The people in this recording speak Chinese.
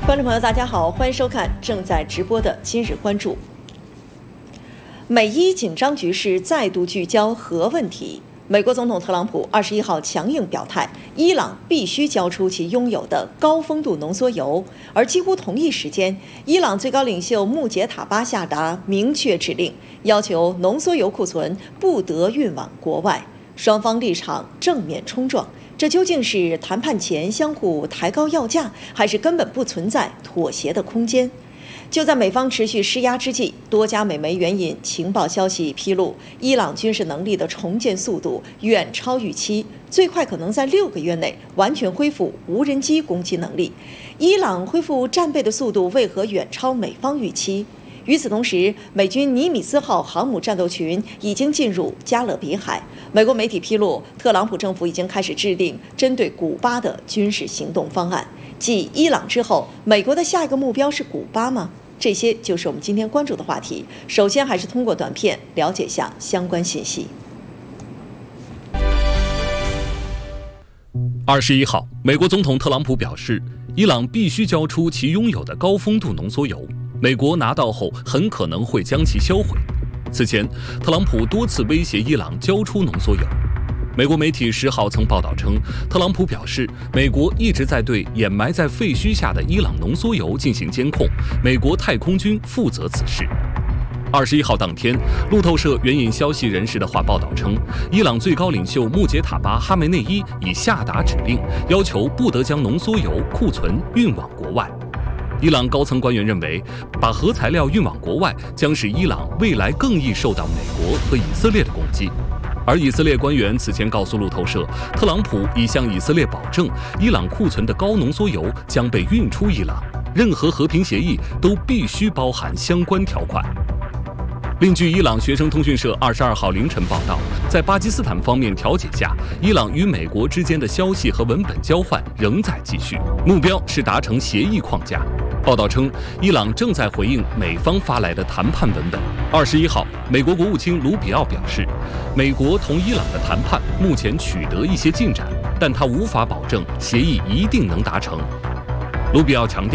观众朋友，大家好，欢迎收看正在直播的今日关注。美伊紧张局势再度聚焦核问题。美国总统特朗普21号强硬表态，伊朗必须交出其拥有的高丰度浓缩铀。而几乎同一时间，伊朗最高领袖穆杰塔巴下达明确指令，要求浓缩铀库存不得运往国外。双方立场正面冲撞。这究竟是谈判前相互抬高要价，还是根本不存在妥协的空间？就在美方持续施压之际，多家美媒援引情报消息披露，伊朗军事能力的重建速度远超预期，最快可能在6个月内完全恢复无人机攻击能力。伊朗恢复战备的速度为何远超美方预期？与此同时，美军尼米兹号航母战斗群已经进入加勒比海。美国媒体披露，特朗普政府已经开始制定针对古巴的军事行动方案。继伊朗之后，美国的下一个目标是古巴吗？这些就是我们今天关注的话题。首先，还是通过短片了解下相关信息。 21号，美国总统特朗普表示，伊朗必须交出其拥有的高丰度浓缩铀。美国拿到后很可能会将其销毁。此前，特朗普多次威胁伊朗交出浓缩铀。美国媒体10号曾报道称，特朗普表示，美国一直在对掩埋在废墟下的伊朗浓缩铀进行监控，美国太空军负责此事。21号当天，路透社援引消息人士的话报道称，伊朗最高领袖穆杰塔巴哈梅内伊已下达指令，要求不得将浓缩铀库存运往国外。伊朗高层官员认为，把核材料运往国外将使伊朗未来更易受到美国和以色列的攻击。而以色列官员此前告诉路透社，特朗普已向以色列保证，伊朗库存的高浓缩铀将被运出伊朗，任何和平协议都必须包含相关条款。另据伊朗学生通讯社22号凌晨报道，在巴基斯坦方面调解下，伊朗与美国之间的消息和文本交换仍在继续，目标是达成协议框架。报道称，伊朗正在回应美方发来的谈判文本。21号，美国国务卿卢比奥表示，美国同伊朗的谈判目前取得一些进展，但他无法保证协议一定能达成。卢比奥强调，